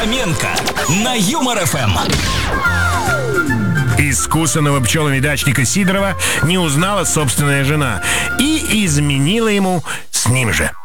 Хоменко на Юмор-ФМ. Искусанного пчелами дачника Сидорова не узнала собственная жена и изменила ему с ним же.